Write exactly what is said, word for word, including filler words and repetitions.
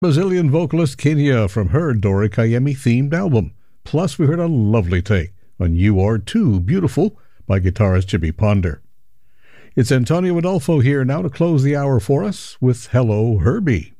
Brazilian vocalist Kenya from her Dori Kayemi themed album. Plus, we heard a lovely take on You Are Too Beautiful by guitarist Jimmy Ponder. It's Antonio Adolfo here now to close the hour for us with Hello Herbie.